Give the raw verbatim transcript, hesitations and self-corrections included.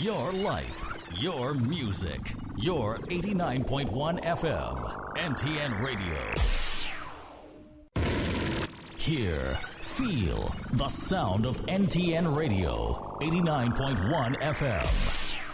your life, your music, your eighty-nine point one F M, N T N Radio. Hear, feel the sound of N T N Radio, eighty-nine point one F M.